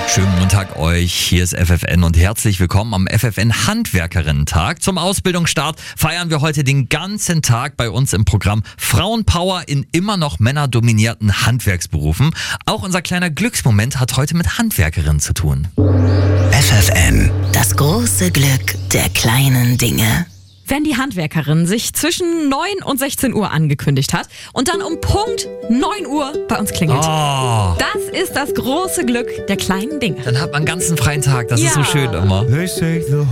Schönen guten Tag euch, hier ist FFN und herzlich willkommen am FFN Handwerkerinnen-Tag. Zum Ausbildungsstart feiern wir heute den ganzen Tag bei uns im Programm Frauenpower in immer noch männerdominierten Handwerksberufen. Auch unser kleiner Glücksmoment hat heute mit Handwerkerinnen zu tun. FFN. Das große Glück der kleinen Dinge. Wenn die Handwerkerin sich zwischen 9 und 16 Uhr angekündigt hat und dann um Punkt 9 Uhr bei uns klingelt. Oh, Das ist das große Glück der kleinen Dinge. dann hat man einen ganzen freien Tag, das ist so schön immer. They say the